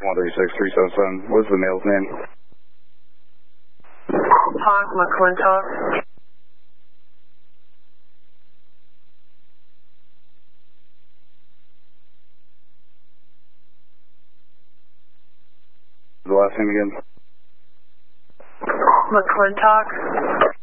136377. What's the male's name? Hawk McClintock. The last name again? McClintock.